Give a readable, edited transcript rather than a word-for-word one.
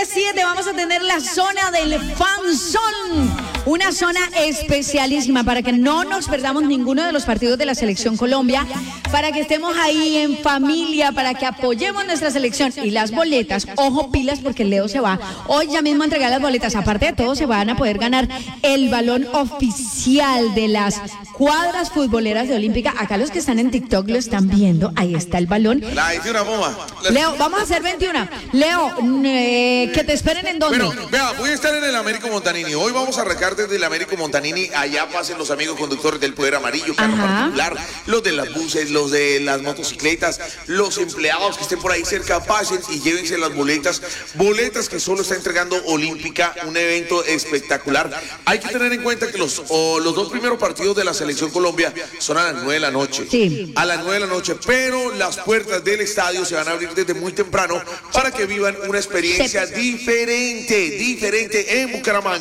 7 vamos a tener la zona del Fan Zone, una zona especialísima para que no nos perdamos ninguno de los partidos de la Selección Colombia, para que estemos ahí en familia, para que apoyemos nuestra selección. Y las boletas, ojo pilas, porque Leo se va hoy ya mismo a entregar las boletas. Aparte de todo, se van a poder ganar el balón oficial de las cuadras futboleras de Olímpica. Acá los que están en TikTok lo están viendo, ahí está el balón. La 21 bomba. Leo, vamos a hacer 21. Leo, que te esperen en dónde. Bueno, vea, voy a estar en el Américo Montanini. Hoy vamos a arrancar desde el Américo Montanini. Allá pasen los amigos conductores del Poder Amarillo, carro particular, los de las buses, los de las motocicletas, los empleados que estén por ahí cerca, pasen y llévense las boletas. Boletas que solo está entregando Olímpica, un evento espectacular. Hay que tener en cuenta que los dos primeros partidos de la Selección Colombia son a las 9 de la noche. Sí. A las 9 de la noche, pero las puertas del estadio se van a abrir desde muy temprano para que vivan una experiencia diferente en Bucaramanga.